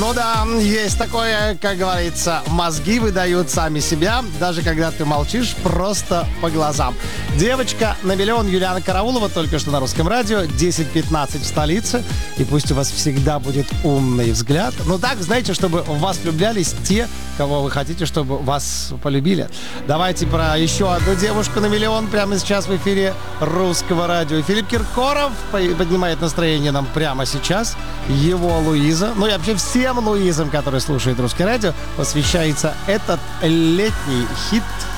Ну да, есть такое, как говорится, мозги выдают сами себя, даже когда ты молчишь просто по глазам. Девочка на миллион Юлиана Караулова только что на Русском радио, 10:15 в столице. И пусть у вас всегда будет умный взгляд. Ну так, знаете, чтобы в вас влюблялись те, кого вы хотите, чтобы вас полюбили. Давайте про еще одну девушку на миллион прямо сейчас в эфире Русского радио. Филипп Киркоров поднимает настроение нам прямо сейчас. Его Луиза, ну и вообще всем Луизам, которые слушают Русское радио, посвящается этот летний хит